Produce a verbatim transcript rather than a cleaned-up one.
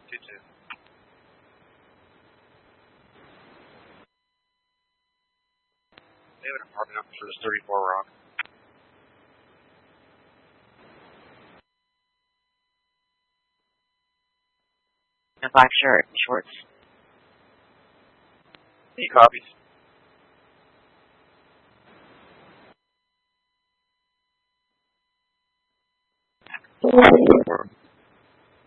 two two. They have an apartment up for this thirty-four Rock. A black shirt, shorts. He copies. Four.